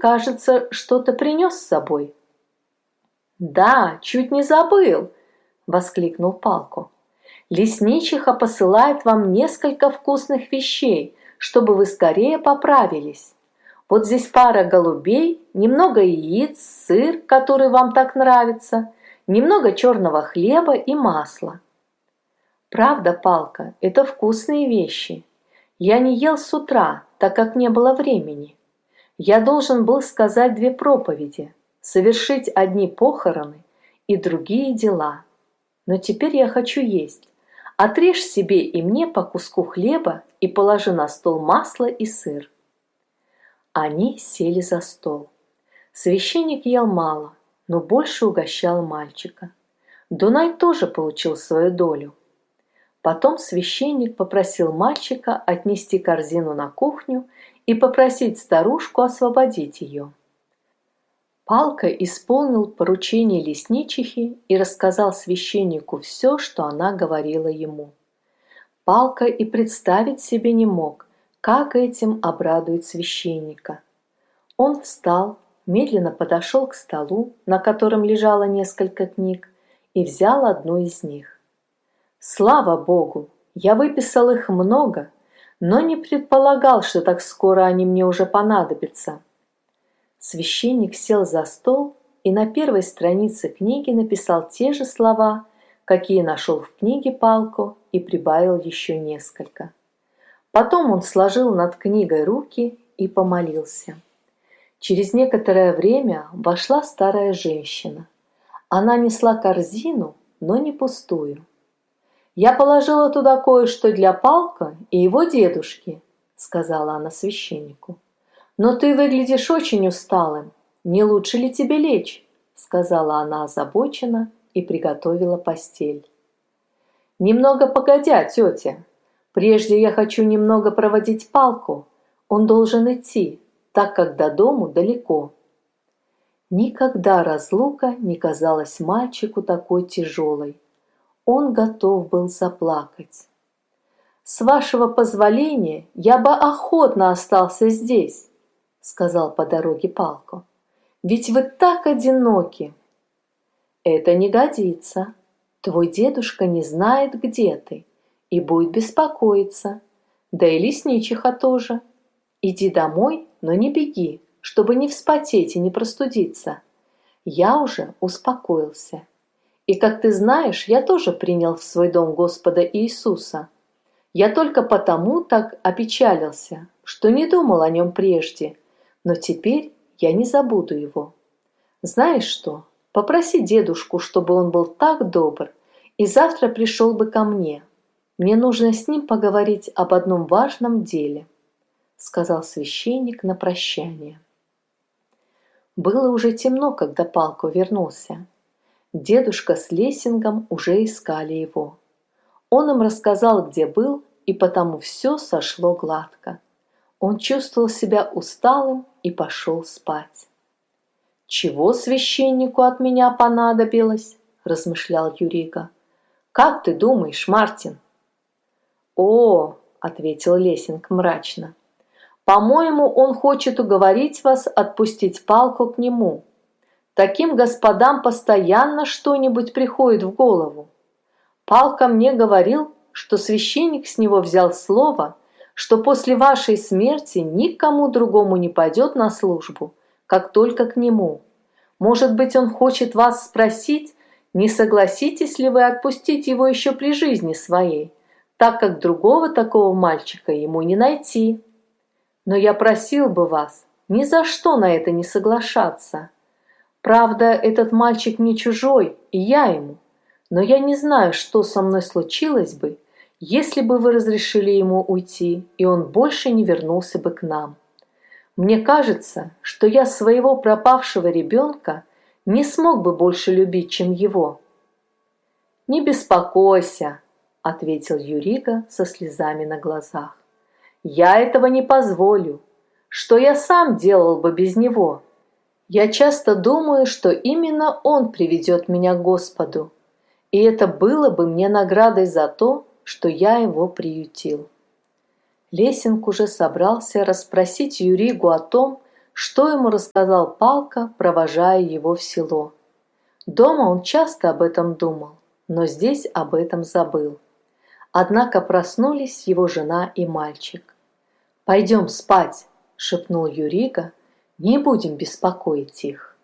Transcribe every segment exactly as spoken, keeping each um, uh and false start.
кажется, что-то принес с собой». «Да, чуть не забыл!» – воскликнул Палко. «Лесничиха посылает вам несколько вкусных вещей, чтобы вы скорее поправились. Вот здесь пара голубей, немного яиц, сыр, который вам так нравится, немного черного хлеба и масла». «Правда, Палко, это вкусные вещи. Я не ел с утра, так как не было времени. Я должен был сказать две проповеди, совершить одни похороны и другие дела. Но теперь я хочу есть. Отрежь себе и мне по куску хлеба и положи на стол масло и сыр». Они сели за стол. Священник ел мало, но больше угощал мальчика. Дунай тоже получил свою долю. Потом священник попросил мальчика отнести корзину на кухню и попросить старушку освободить ее. Палко исполнил поручение лесничихи и рассказал священнику все, что она говорила ему. Палко и представить себе не мог, как этим обрадует священника. Он встал, медленно подошел к столу, на котором лежало несколько книг, и взял одну из них. «Слава Богу! Я выписал их много, но не предполагал, что так скоро они мне уже понадобятся». Священник сел за стол и на первой странице книги написал те же слова, какие нашел в книге Палко, и прибавил еще несколько. Потом он сложил над книгой руки и помолился. Через некоторое время вошла старая женщина. Она несла корзину, но не пустую. «Я положила туда кое-что для Палко и его дедушки», — сказала она священнику. «Но ты выглядишь очень усталым. Не лучше ли тебе лечь?» — сказала она озабоченно и приготовила постель. «Немного погодя, тетя. Прежде я хочу немного проводить Палку. Он должен идти, так как до дому далеко». Никогда разлука не казалась мальчику такой тяжелой. Он готов был заплакать. «С вашего позволения я бы охотно остался здесь», — сказал по дороге Палко. «Ведь вы так одиноки». «Это не годится. Твой дедушка не знает, где ты, и будет беспокоиться. Да и лесничиха тоже. Иди домой, но не беги, чтобы не вспотеть и не простудиться. Я уже успокоился. И, как ты знаешь, я тоже принял в свой дом Господа Иисуса. Я только потому так опечалился, что не думал о нем прежде, но теперь я не забуду его. Знаешь что, попроси дедушку, чтобы он был так добр, и завтра пришел бы ко мне. Мне нужно с ним поговорить об одном важном деле», — сказал священник на прощание. Было уже темно, когда Палко вернулся. Дедушка с Лессингом уже искали его. Он им рассказал, где был, и потому все сошло гладко. Он чувствовал себя усталым и пошел спать. «Чего священнику от меня понадобилось?» – размышлял Юрига. «Как ты думаешь, Мартин?» «О, – ответил Лессинг мрачно, – по-моему, он хочет уговорить вас отпустить Палку к нему. Таким господам постоянно что-нибудь приходит в голову. Палка мне говорил, что священник с него взял слово, что после вашей смерти никому другому не пойдет на службу, как только к нему. Может быть, он хочет вас спросить, не согласитесь ли вы отпустить его еще при жизни своей, так как другого такого мальчика ему не найти. Но я просил бы вас ни за что на это не соглашаться. Правда, этот мальчик не чужой, и я ему, но я не знаю, что со мной случилось бы, если бы вы разрешили ему уйти, и он больше не вернулся бы к нам. Мне кажется, что я своего пропавшего ребенка не смог бы больше любить, чем его». «Не беспокойся», — ответил Юрига со слезами на глазах. «Я этого не позволю. Что я сам делал бы без него? Я часто думаю, что именно он приведет меня к Господу, и это было бы мне наградой за то, что я его приютил». Лессинг уже собрался расспросить Юригу о том, что ему рассказал Палко, провожая его в село. Дома он часто об этом думал, но здесь об этом забыл. Однако проснулись его жена и мальчик. «Пойдем спать», — шепнул Юрига, — «не будем беспокоить их».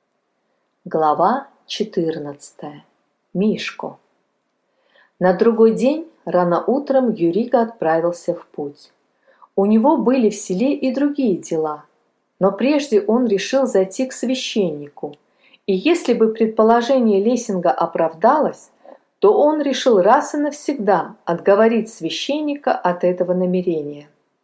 Глава четырнадцатая. Мишко. На другой день рано утром Юрига отправился в путь. У него были в селе и другие дела, но прежде он решил зайти к священнику, и если бы предположение Лессинга оправдалось, то он решил раз и навсегда отговорить священника от этого намерения.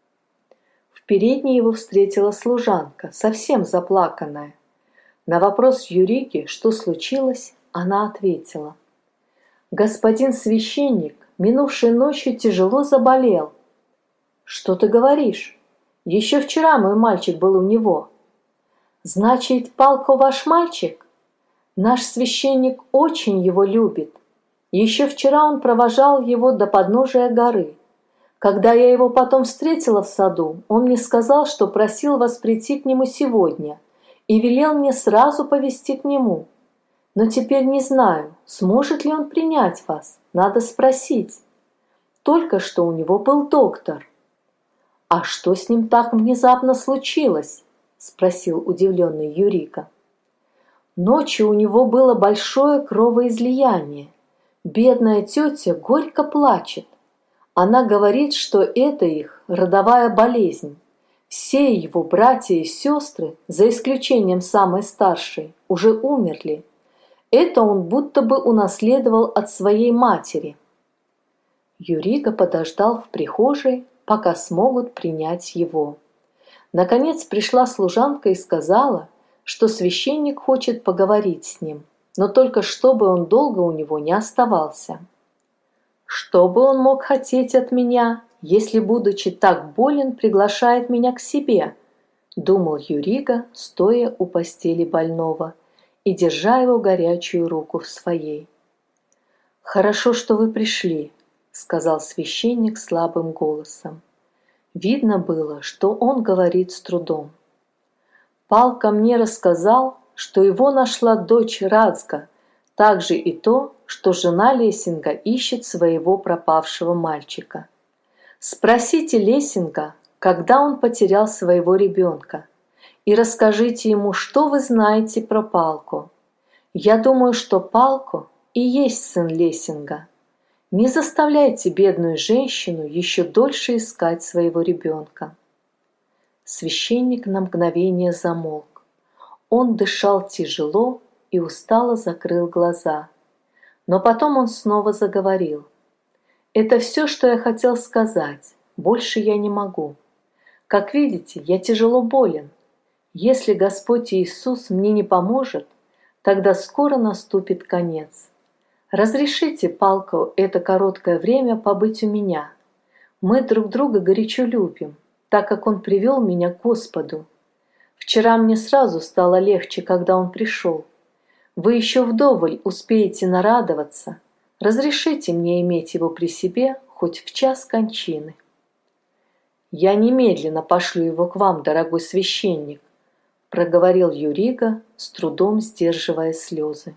В передней его встретила служанка, совсем заплаканная. На вопрос Юриги, что случилось, она ответила: «Господин священник минувшей ночью тяжело заболел». «Что ты говоришь? Еще вчера мой мальчик был у него». «Значит, Палко ваш мальчик? Наш священник очень его любит. Еще вчера он провожал его до подножия горы. Когда я его потом встретила в саду, он мне сказал, что просил вас прийти к нему сегодня и велел мне сразу повести к нему. Но теперь не знаю, сможет ли он принять вас, надо спросить. Только что у него был доктор». «А что с ним так внезапно случилось?» – спросил удивленный Юрига. «Ночью у него было большое кровоизлияние. Бедная тетя горько плачет. Она говорит, что это их родовая болезнь. Все его братья и сестры, за исключением самой старшей, уже умерли. Это он будто бы унаследовал от своей матери». Юрига подождал в прихожей, пока смогут принять его. Наконец пришла служанка и сказала, что священник хочет поговорить с ним, но только чтобы он долго у него не оставался. «Что бы он мог хотеть от меня, если, будучи так болен, приглашает меня к себе?» – думал Юрига, стоя у постели больного и держа его горячую руку в своей. «Хорошо, что вы пришли», – сказал священник слабым голосом. Видно было, что он говорит с трудом. «Палко мне рассказал, что его нашла дочь Рацга, также и то, что жена Лессинга ищет своего пропавшего мальчика. Спросите Лессинга, когда он потерял своего ребенка, и расскажите ему, что вы знаете про Палко. Я думаю, что Палко и есть сын Лессинга. Не заставляйте бедную женщину еще дольше искать своего ребенка». Священник на мгновение замолк. Он дышал тяжело и устало закрыл глаза. Но потом он снова заговорил. «Это все, что я хотел сказать. Больше я не могу. Как видите, я тяжело болен. Если Господь Иисус мне не поможет, тогда скоро наступит конец. Разрешите Палко это короткое время побыть у меня. Мы друг друга горячо любим, так как он привел меня к Господу. Вчера мне сразу стало легче, когда он пришел. Вы еще вдоволь успеете нарадоваться. Разрешите мне иметь его при себе хоть в час кончины». «Я немедленно пошлю его к вам, дорогой священник», – проговорил Юрига, с трудом сдерживая слезы.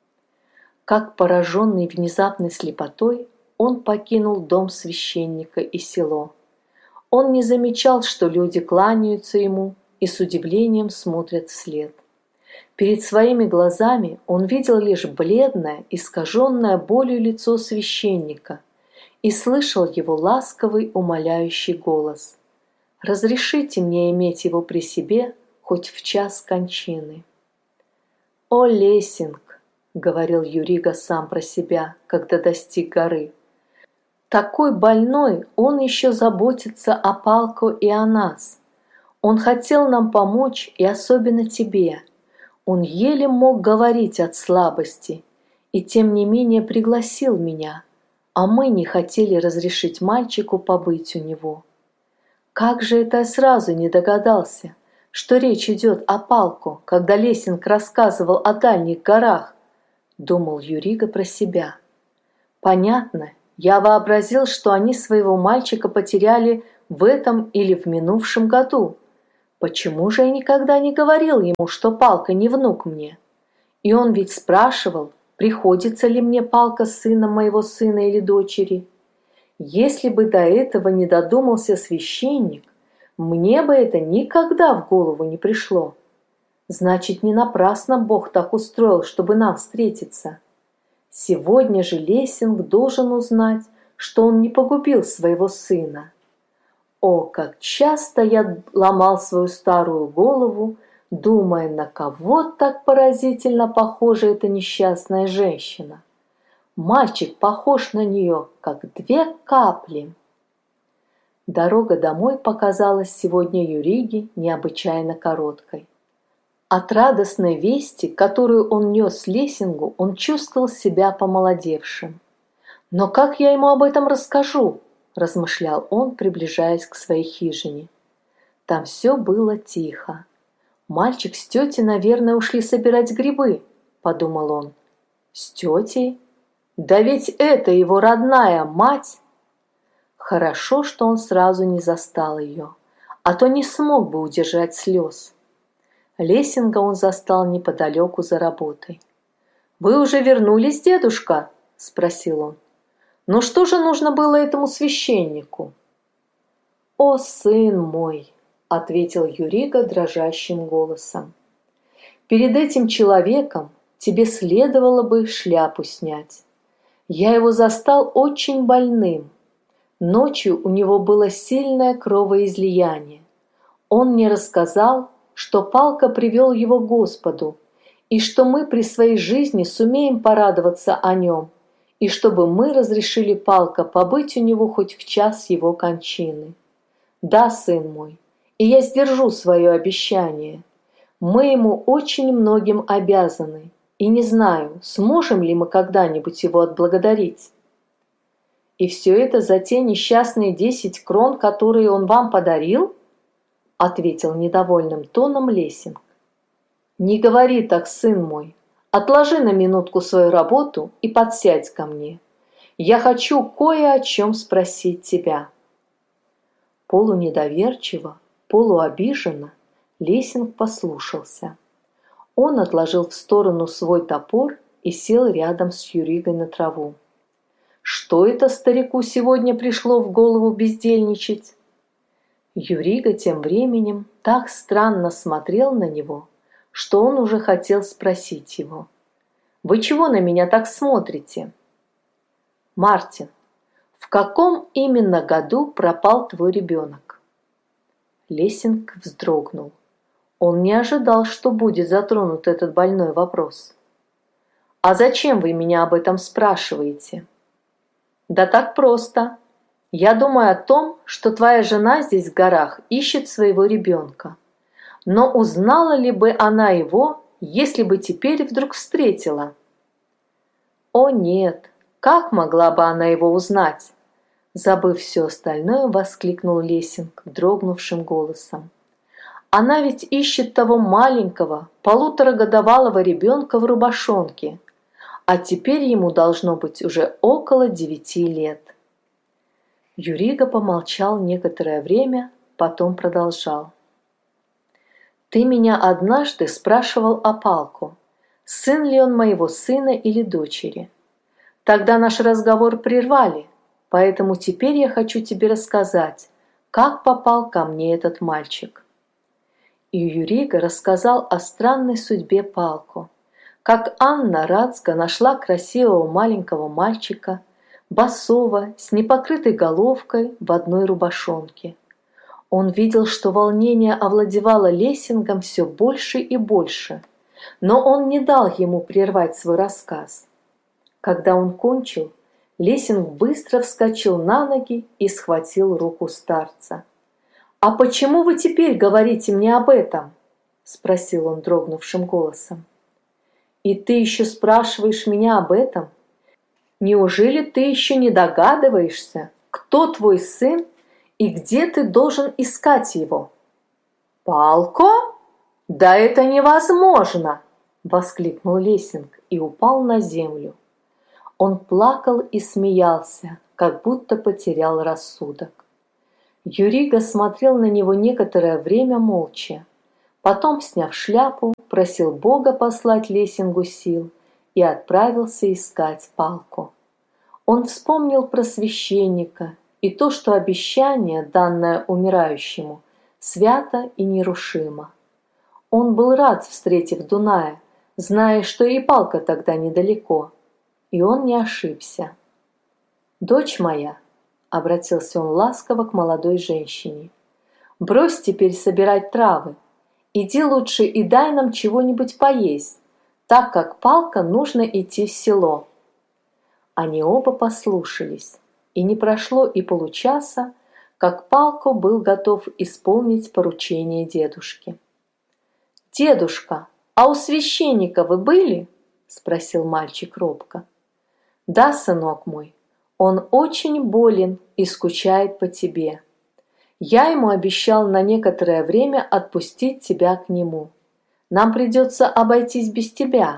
Как пораженный внезапной слепотой, он покинул дом священника и село. Он не замечал, что люди кланяются ему и с удивлением смотрят вслед. Перед своими глазами он видел лишь бледное, искаженное болью лицо священника и слышал его ласковый, умоляющий голос: «Разрешите мне иметь его при себе хоть в час кончины». «О, Лессинг!» — говорил Юрига сам про себя, когда достиг горы. «Такой больной, он еще заботится о Палко и о нас. Он хотел нам помочь, и особенно тебе. Он еле мог говорить от слабости, и тем не менее пригласил меня, а мы не хотели разрешить мальчику побыть у него. Как же это я сразу не догадался, что речь идет о Палко, когда Лессинг рассказывал о дальних горах», — думал Юрига про себя. «Понятно, я вообразил, что они своего мальчика потеряли в этом или в минувшем году. Почему же я никогда не говорил ему, что Палка не внук мне? И он ведь спрашивал, приходится ли мне Палка сыном моего сына или дочери. Если бы до этого не додумался священник, мне бы это никогда в голову не пришло. Значит, не напрасно Бог так устроил, чтобы нам встретиться. Сегодня же Лессинг должен узнать, что он не погубил своего сына. О, как часто я ломал свою старую голову, думая, на кого так поразительно похожа эта несчастная женщина. Мальчик похож на нее, как две капли. Дорога домой показалась сегодня Юриге необычайно короткой. От радостной вести, которую он нес Лессингу, он чувствовал себя помолодевшим. «Но как я ему об этом расскажу?» – размышлял он, приближаясь к своей хижине. Там все было тихо. «Мальчик с тетей, наверное, ушли собирать грибы», – подумал он. «С тетей? Да ведь это его родная мать!» Хорошо, что он сразу не застал ее, а то не смог бы удержать слез. Лессинга он застал неподалеку за работой. «Вы уже вернулись, дедушка?» – спросил он. «Ну что же нужно было этому священнику?» «О, сын мой!» – ответил Юрига дрожащим голосом. «Перед этим человеком тебе следовало бы шляпу снять. Я его застал очень больным. Ночью у него было сильное кровоизлияние. Он мне рассказал, что Палка привел его к Господу, и что мы при своей жизни сумеем порадоваться о нем, и чтобы мы разрешили Палка побыть у него хоть в час его кончины. Да, сын мой, и я сдержу свое обещание. Мы ему очень многим обязаны, и не знаю, сможем ли мы когда-нибудь его отблагодарить». «И все это за те несчастные десять крон, которые он вам подарил?» – ответил недовольным тоном Лессинг. «Не говори так, сын мой. Отложи на минутку свою работу и подсядь ко мне. Я хочу кое о чем спросить тебя». Полунедоверчиво, полуобиженно Лессинг послушался. Он отложил в сторону свой топор и сел рядом с Юригой на траву. Что это старику сегодня пришло в голову бездельничать? Юрига тем временем так странно смотрел на него, что он уже хотел спросить его. «Вы чего на меня так смотрите?» «Мартин, в каком именно году пропал твой ребенок?» Лессинг вздрогнул. Он не ожидал, что будет затронут этот больной вопрос. «А зачем вы меня об этом спрашиваете?» «Да так просто. Я думаю о том, что твоя жена здесь в горах ищет своего ребенка. Но узнала ли бы она его, если бы теперь вдруг встретила?» «О нет, как могла бы она его узнать?» Забыв все остальное, воскликнул Лессинг дрогнувшим голосом. «Она ведь ищет того маленького, полуторагодовалого ребенка в рубашонке, а теперь ему должно быть уже около девяти лет». Юрига помолчал некоторое время, потом продолжал. «Ты меня однажды спрашивал о Палку, сын ли он моего сына или дочери. Тогда наш разговор прервали, поэтому теперь я хочу тебе рассказать, как попал ко мне этот мальчик». И Юрига рассказал о странной судьбе Палку, как Анна Рацка нашла красивого маленького мальчика, босого, с непокрытой головкой в одной рубашонке. Он видел, что волнение овладевало Лессингом все больше и больше, но он не дал ему прервать свой рассказ. Когда он кончил, Лессинг быстро вскочил на ноги и схватил руку старца. «А почему вы теперь говорите мне об этом?» – спросил он дрогнувшим голосом. «И ты еще спрашиваешь меня об этом? Неужели ты еще не догадываешься, кто твой сын и где ты должен искать его?» «Палко? Да это невозможно!» – воскликнул Лессинг и упал на землю. Он плакал и смеялся, как будто потерял рассудок. Юрига смотрел на него некоторое время молча. Потом, сняв шляпу, просил Бога послать Лессингу сил и отправился искать палку. Он вспомнил про священника и то, что обещание, данное умирающему, свято и нерушимо. Он был рад, встретив Дуная, зная, что и палка тогда недалеко, и он не ошибся. «Дочь моя», — обратился он ласково к молодой женщине, — «брось теперь собирать травы, иди лучше и дай нам чего-нибудь поесть, так как палка нужно идти в село». Они оба послушались, и не прошло и получаса, как Палко был готов исполнить поручение дедушки. «Дедушка, а у священника вы были?» – спросил мальчик робко. «Да, сынок мой, он очень болен и скучает по тебе. Я ему обещал на некоторое время отпустить тебя к нему. Нам придется обойтись без тебя».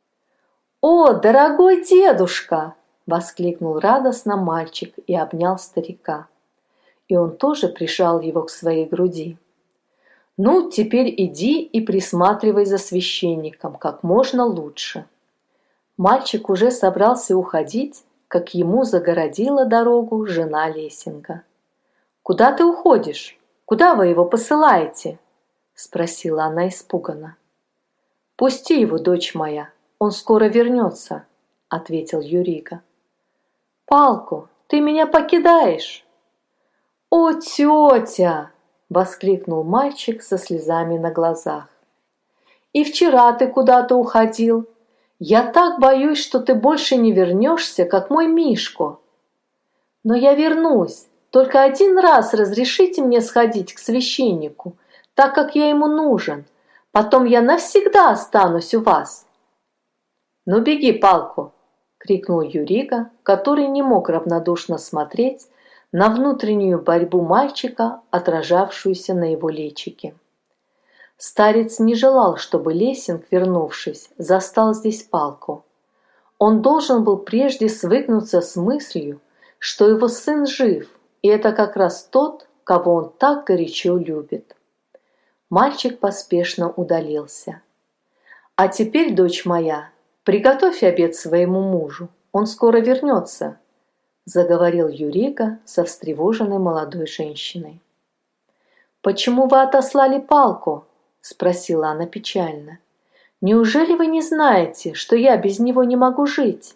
«О, дорогой дедушка!» – воскликнул радостно мальчик и обнял старика. И он тоже прижал его к своей груди. «Ну, теперь иди и присматривай за священником как можно лучше». Мальчик уже собрался уходить, как ему загородила дорогу жена Лессинга. «Куда ты уходишь? Куда вы его посылаете?» – спросила она испуганно. «Пусти его, дочь моя, он скоро вернется», – ответил Юрига. «Палку, ты меня покидаешь?» «О, тетя!» – воскликнул мальчик со слезами на глазах. «И вчера ты куда-то уходил. Я так боюсь, что ты больше не вернешься, как мой Мишко». «Но я вернусь. Только один раз разрешите мне сходить к священнику, так как я ему нужен. Потом я навсегда останусь у вас». «Ну беги, Палку!» – крикнул Юрига, который не мог равнодушно смотреть на внутреннюю борьбу мальчика, отражавшуюся на его личике. Старец не желал, чтобы Лессинг, вернувшись, застал здесь Палку. Он должен был прежде свыкнуться с мыслью, что его сын жив, и это как раз тот, кого он так горячо любит. Мальчик поспешно удалился. «А теперь, дочь моя, приготовь обед своему мужу, он скоро вернется», заговорил Юрига со встревоженной молодой женщиной. «Почему вы отослали Палку?» – спросила она печально. «Неужели вы не знаете, что я без него не могу жить?»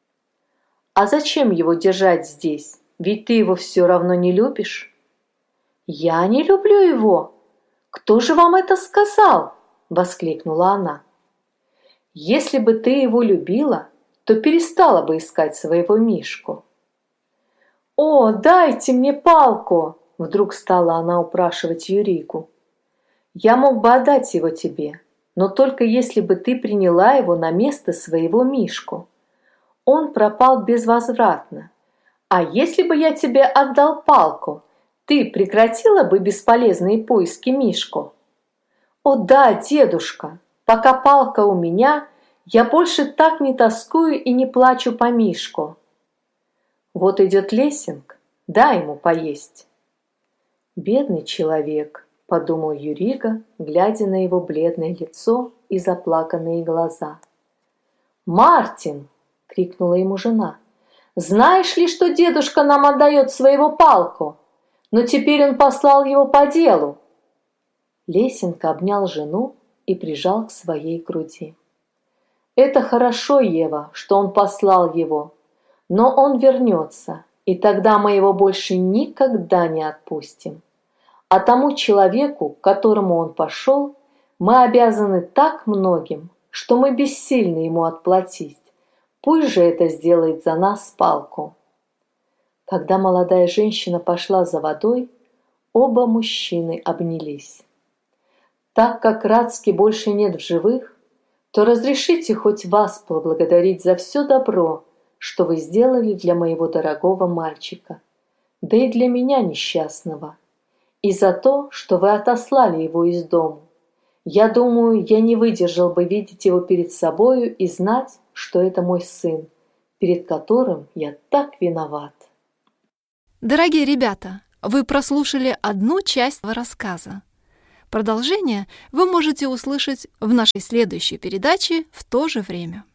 «А зачем его держать здесь? Ведь ты его все равно не любишь». «Я не люблю его! Кто же вам это сказал?» – воскликнула она. «Если бы ты его любила, то перестала бы искать своего Мишку». «О, дайте мне Палку!» – вдруг стала она упрашивать Юригу. «Я мог бы отдать его тебе, но только если бы ты приняла его на место своего Мишку. Он пропал безвозвратно. А если бы я тебе отдал Палку, ты прекратила бы бесполезные поиски Мишку?» «О да, дедушка, пока Палка у меня, я больше так не тоскую и не плачу по Мишку». «Вот идет Лессинг, дай ему поесть». «Бедный человек», – подумал Юрига, глядя на его бледное лицо и заплаканные глаза. «Мартин!» – крикнула ему жена. «Знаешь ли, что дедушка нам отдает своего Палку? Но теперь он послал его по делу». Лессинг обнял жену и прижал к своей груди. «Это хорошо, Ева, что он послал его. Но он вернется, и тогда мы его больше никогда не отпустим. А тому человеку, к которому он пошел, мы обязаны так многим, что мы бессильны ему отплатить. Пусть же это сделает за нас Палку». Когда молодая женщина пошла за водой, оба мужчины обнялись. «Так как Радски больше нет в живых, то разрешите хоть вас поблагодарить за все добро, что вы сделали для моего дорогого мальчика, да и для меня несчастного, и за то, что вы отослали его из дому. Я думаю, я не выдержал бы видеть его перед собою и знать, что это мой сын, перед которым я так виноват». Дорогие ребята, Вы прослушали одну часть рассказа. Продолжение вы можете услышать в нашей следующей передаче в то же время.